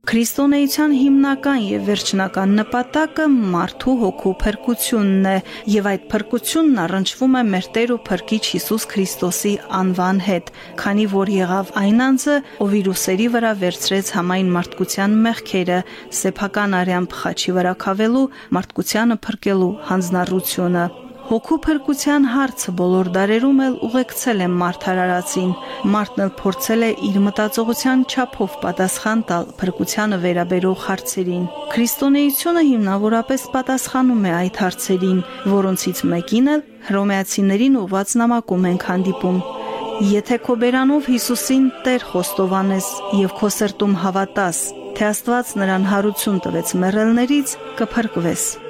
Քրիստոնեության հիմնական եւ վերջնական նպատակը մարդու հոգու փրկությունն է, եւ այդ փրկությունն առնչվում է մեր Տեր ու Փրկիչ Հիսուս Քրիստոսի անվան հետ, քանի որ եղավ այն անձը, ով իր ուսերի վրա վերցրեց համայն մարդկության մեղքերը, սեփական արյամբ խաչի վրա քավելու, մարդկությանը փրկելու հանձնառությունը։ Հոգու փրկության հարցը բոլոր դարերում էլ ուղեկցել է մարդարարածին։ Մարդն էլ փորձել է իր մտածողության չափով պատասխան տալ փրկությանը վերաբերող հարցերին։ Քրիստոնեությունը հիմնավորապես պատասխանում է այդ հարցերին, որոնցից մեկին էլ Հռոմեացիներին ուղված նամակում ենք հանդիպում։ Եթե քո բերանով Հիսուսին Տեր խոստովանես եւ քո սրտում հավատաս, թե Աստված նրան հարություն տվեց մեռելներից, կփրկվես։